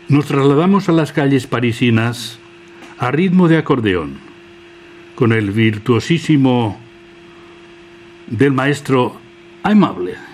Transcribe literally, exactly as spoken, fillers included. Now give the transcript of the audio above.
Nos trasladamos a las calles parisinas a ritmo de acordeón, con el virtuosísimo del maestro Aimable.